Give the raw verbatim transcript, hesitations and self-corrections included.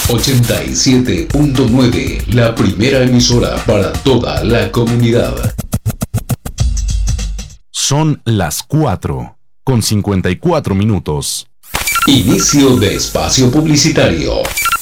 ochenta y siete punto nueve, la primera emisora para toda la comunidad. Son las cuatro con cincuenta y cuatro minutos. Inicio de espacio publicitario.